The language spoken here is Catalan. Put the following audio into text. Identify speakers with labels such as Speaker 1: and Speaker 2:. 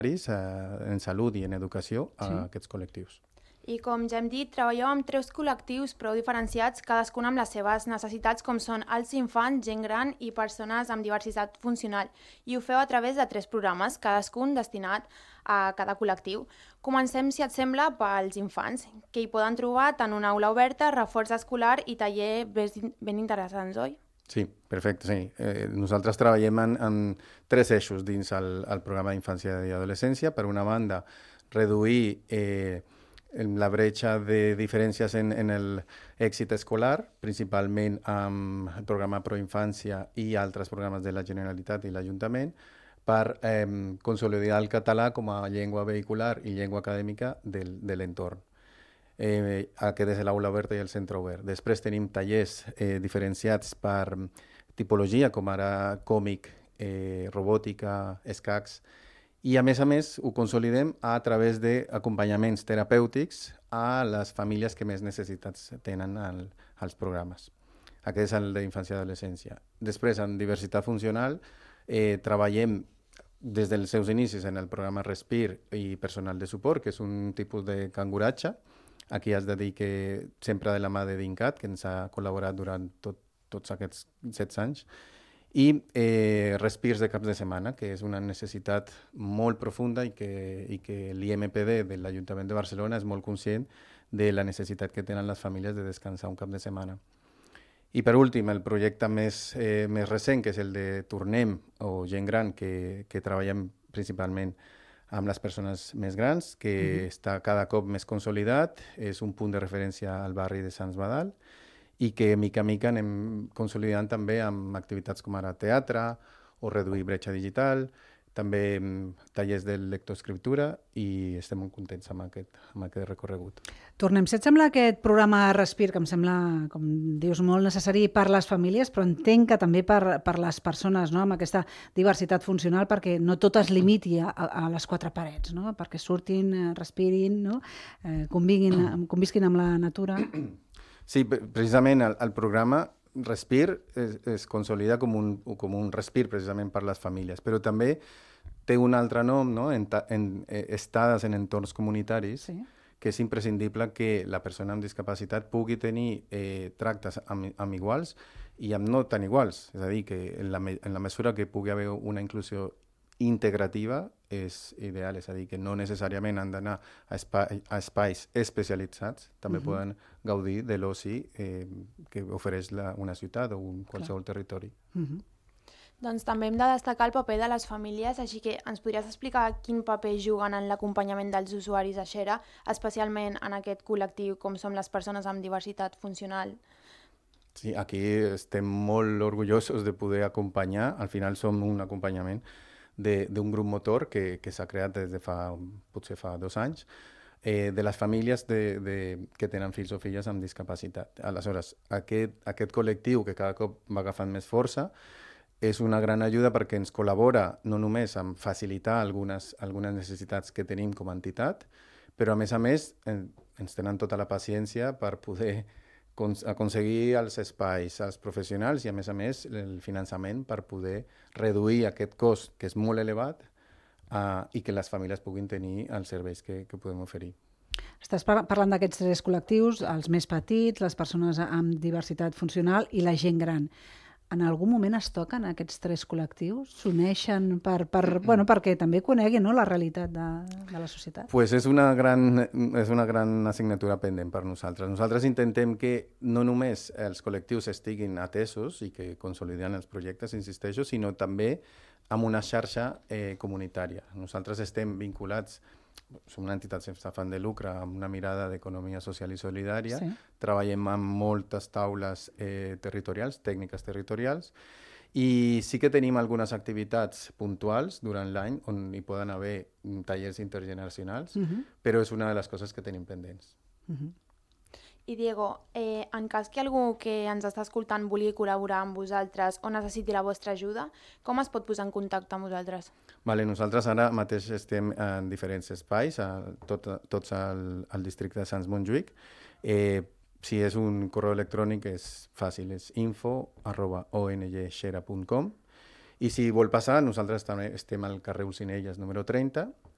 Speaker 1: en salut i en educació a
Speaker 2: Sí.
Speaker 1: aquests col·lectius.
Speaker 3: I com ja hem dit, treballeu amb 3 col·lectius prou diferenciats, cadascun amb les seves necessitats, com són els infants, gent gran i persones amb diversitat funcional. I ho feu a través de 3 programes, cadascun destinat a cada col·lectiu. Comencem, si et sembla, pels infants, que hi poden trobar tant una aula oberta, reforç escolar i taller ben interessants, oi?
Speaker 1: Sí, perfecte, sí. Nosaltres treballem en 3 eixos dins el programa d'infància i adolescència. Per una banda, reduir la bretxa de diferències en l'èxit escolar, principalment amb el programa Proinfància i altres programes de la Generalitat i l'Ajuntament, per consolidar el català com a llengua vehicular i llengua acadèmica de l'entorn. Aquest és l'aula oberta i el centre obert. Després tenim tallers diferenciats per tipologia, com ara còmic, robòtica, escacs, i a més ho consolidem a través d'acompanyaments terapèutics a les famílies que més necessitats tenen als programes. Aquest és el d'infància i adolescència. Després, en diversitat funcional, treballem des dels seus inicis en el programa Respir i personal de suport, que és un tipus de canguratge. Aquí has de dir que sempre de la mà de DINCAT, que ens ha col·laborat durant tots aquests 7 anys, i respirs de caps de setmana, que és una necessitat molt profunda i que l'IMPD de l'Ajuntament de Barcelona és molt conscient de la necessitat que tenen les famílies de descansar un cap de setmana. I per últim, el projecte més recent, que és el de Tornem o Gent Gran, que treballem principalment amb les persones més grans, que està cada cop més consolidat, és un punt de referència al barri de Sants Badal, i que mica en mica anem consolidant també amb activitats com ara teatre o reduir bretxa digital, també tallers de lectoescriptura, i estem molt contents amb aquest recorregut.
Speaker 2: Tornem, si et sembla aquest programa Respir, que em sembla, com dius, molt necessari per les famílies, però entenc que també per les persones, no?, amb aquesta diversitat funcional, perquè no tot es limiti a les 4 parets, no?, perquè surtin, respirin, no?, convisquin amb la natura.
Speaker 1: Sí, precisament el programa Respir es consolida com un respir precisament per les famílies, però també té un altre nom, no?, estades en entorns comunitaris, sí, que és imprescindible que la persona amb discapacitat pugui tenir tractes amb iguals i amb no tan iguals. És a dir, que en la mesura que pugui haver una inclusió integrativa és ideal, és a dir, que no necessàriament han d'anar a espais especialitzats, també poden gaudir de l'oci que ofereix una ciutat o qualsevol territori.
Speaker 3: Doncs també hem de destacar el paper de les famílies, així que ens podries explicar quin paper juguen en l'acompanyament dels usuaris a Xera, especialment en aquest col·lectiu com som les persones amb diversitat funcional?
Speaker 1: Sí, aquí estem molt orgullosos de poder acompanyar. Al final som un acompanyament d'un grup motor que s'ha creat des de potser fa 2 anys, de les famílies que tenen fills o filles amb discapacitat. Aleshores, aquest col·lectiu que cada cop va agafant més força és una gran ajuda perquè ens col·labora no només en facilitar algunes necessitats que tenim com a entitat, però a més ens tenen tota la paciència per poder aconseguir els espais als professionals i a més el finançament per poder reduir aquest cost que és molt elevat i que les famílies puguin tenir els serveis que podem oferir.
Speaker 2: Estàs parlant d'aquests 3 col·lectius, els més petits, les persones amb diversitat funcional i la gent gran. En algun moment es toquen aquests 3 col·lectius? S'uneixen perquè també coneguin, no?, la realitat de la societat?
Speaker 1: Pues és una gran assignatura pendent per nosaltres. Nosaltres intentem que no només els col·lectius estiguin atesos i que consoliden els projectes, insisteixo, sinó també amb una xarxa comunitària. Nosaltres estem vinculats, som una entitat sense afany de lucre, amb una mirada d'economia social i solidària. Sí. Treballem amb moltes taules territorials, tècniques territorials, i sí que tenim algunes activitats puntuals durant l'any on hi poden haver tallers intergeneracionals, però és una de les coses que tenim pendents.
Speaker 3: I Diego, en cas que algú que ens està escoltant vulgui col·laborar amb vosaltres o necessiti la vostra ajuda, com es pot posar en contacte amb vosaltres?
Speaker 1: Nosaltres ara mateix estem en diferents espais, tots al districte de Sants Montjuïc. Si és un correu electrònic és fàcil, és info@ongxera.com, i si vol passar, nosaltres també estem al carrer Olzinelles número 30,